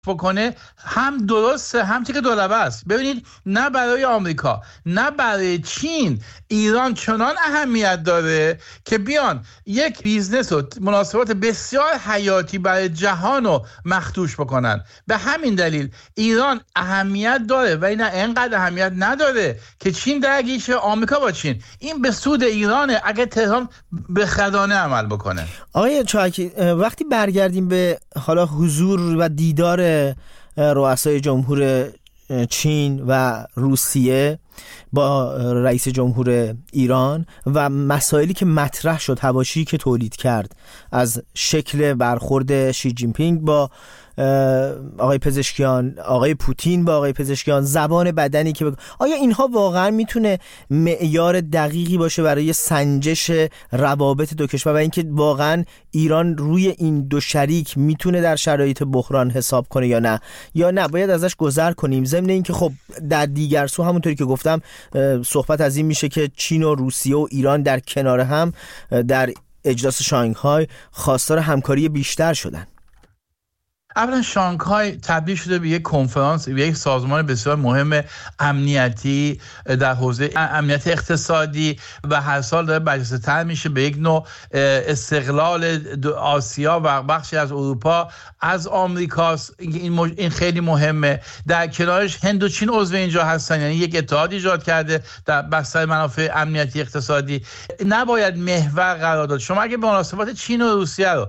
بکنه هم درسته هم که دولبه است. ببینید نه برای آمریکا نه برای چین ایران چنان اهمیت داره که بیان یک بیزنس و مناسبات بسیار حیاتی برای جهان رو مخدوش بکنن. به همین دلیل ایران اهمیت داره و این انقدر اهمیت نداره که چین درگیر شه آمریکا با چین. این به سود ایرانه اگه تهران به خدانه عمل بکنه. آقای چاهکی، وقتی برگردیم به حالا حضور و دیدار رؤسای جمهور چین و روسیه با رئیس جمهور ایران و مسائلی که مطرح شد، حواشی که تولید کرد از شکل برخورد شی جین پینگ با آقای پزشکیان، آقای پوتین با آقای پزشکیان، زبان بدنی که آیا اینها واقعا میتونه معیار دقیقی باشه برای سنجش روابط دو کشور و اینکه واقعا ایران روی این دو شریک میتونه در شرایط بحران حساب کنه یا نه باید ازش گذر کنیم؟ ضمن اینکه خب در دیگر سو همونطوری که گفتم صحبت از این میشه که چین و روسیه و ایران در کنار هم در اجلاس شانگهای خواستار همکاری بیشتر شدن. اولا شانگهای تبدیل شده به یک کنفرانس، به یک سازمان بسیار مهم امنیتی در حوزه امنیت اقتصادی و هر سال داره برجسته‌تر میشه به یک نوع استقلال آسیا و بخشی از اروپا از آمریکاست. این خیلی مهمه. در کنارش هند و چین عضو اینجا هستن، یعنی یک اتحاد ایجاد کرده در بستر منافع امنیتی اقتصادی. نباید محور قرار داد. شما اگه به مناسبات چین و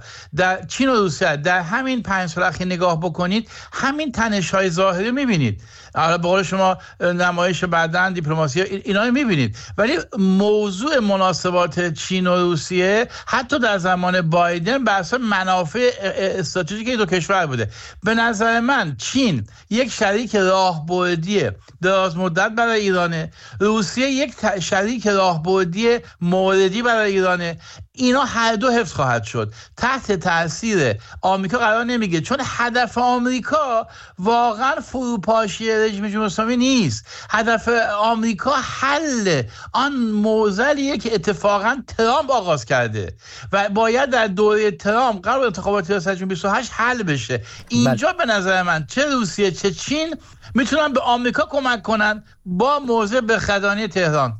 روسیه در همین 5 سال که نگاه بکنید همین تنش‌های ظاهری می‌بینید. حالا به قول شما نمایش بدن، دیپلماسی، اینا رو می‌بینید، ولی موضوع مناسبات چین و روسیه حتی در زمان بایدن بر اساس منافع استراتژیک دو کشور بوده. به نظر من چین یک شریک راهبردی دراز مدت برای ایرانه، روسیه یک شریک راهبردی موردی برای ایرانه. اینا هر دو حفظ خواهد شد. تحت تاثیر آمریکا قرار نمیگه، چون هدف آمریکا واقعا فروپاشی رژیم جمهوری اسلامی نیست. هدف آمریکا حل آن معضلیه که اتفاقا ترامپ آغاز کرده و باید در دوره ترامپ قبل انتخابات ریاست جمهوری 28 حل بشه. اینجا به نظر من چه روسیه چه چین میتونن به آمریکا کمک کنن با موضع به خدانی تهران.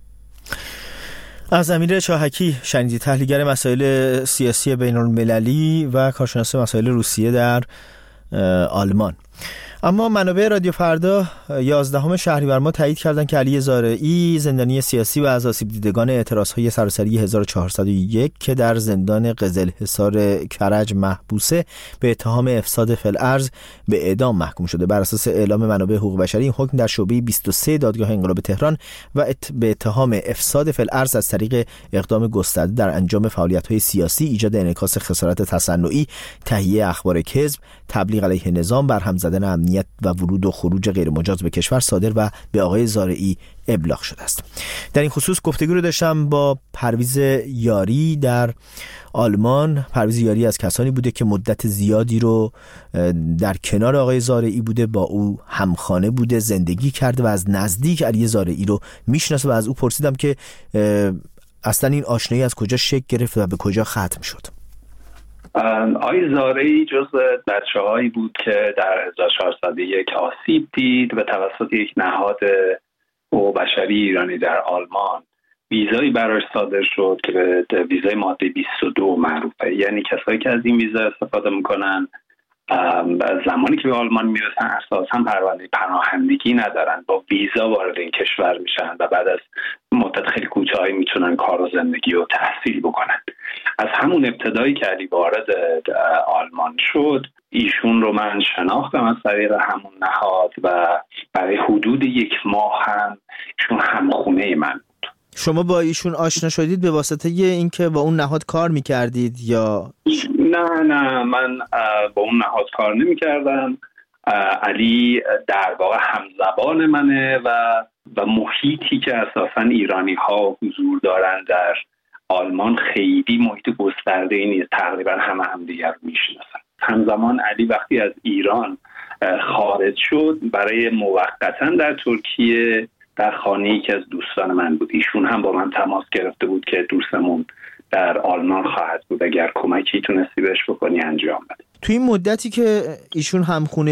از امیر چاهکی شنیدید، تحلیلگر مسائل سیاسی بین‌المللی و کارشناس مسائل روسیه در آلمان. اما منابع رادیو فردا 11 شهریور ماه تایید کردند که علی زارعی زندانی سیاسی و از آسیب دیدگان اعتراض‌های سراسری 1401 که در زندان قزلحصار کرج محبوسه به اتهام افساد فی الارض به اعدام محکوم شده. بر اساس اعلام منابع حقوق بشری این حکم در شعبه 23 دادگاه انقلاب تهران و به اتهام افساد فی الارض از طریق اقدام گسترده در انجام فعالیت‌های سیاسی، ایجاد انعکاس خسارت تصنعی، تهیه اخبار کذب، تبلیغ علیه نظام، برهم زدن امنیت و ورود و خروج غیر مجاز به کشور صادر و به آقای زارعی ابلاغ شده است. در این خصوص گفتگو رو داشتم با پرویز یاری در آلمان. پرویز یاری از کسانی بوده که مدت زیادی رو در کنار آقای زارعی بوده، با او همخانه بوده، زندگی کرده و از نزدیک علی زارعی رو میشناسه و از او پرسیدم که اصلا این آشنایی از کجا شکل گرفت و به کجا ختم شد. آقای زارعی جزو بچه‌هایی بود که در 1401 آسیب دید و توسط یک نهاد حقوق بشری ایرانی در آلمان ویزایی براش صادر شد که به ویزای ماده 22 معروفه. یعنی کسایی که از این ویزا استفاده میکنن زمانی که به آلمان میرسن اساساً پرونده پناهندگی ندارن، با ویزا وارد این کشور میشن و بعد از مدت خیلی کوتاهی میتونن کار و زندگی و تحصیل بکنن. از همون ابتدایی که علی وارد آلمان شد ایشون رو من شناختم از طریق همون نهاد و برای حدود 1 ماه هم ایشون همخونه من بود. شما با ایشون آشنا شدید به واسطه اینکه با اون نهاد کار میکردید یا؟ نه من با اون نهاد کار نمیکردم. علی در واقع همزبان منه و محیطی که اساساً ایرانی ها حضور دارن در آلمان خیلی محیط گسترده‌ای نیست، تقریبا همه دیگر میشناسن. همزمان علی وقتی از ایران خارج شد برای موقتاً در ترکیه در خانه یکی از دوستان من بود. ایشون هم با من تماس گرفته بود که دوستمون در آلمان خواهد بود، اگر کمکی تونستی بهش بکنی انجام بده. توی این مدتی که ایشون همخونه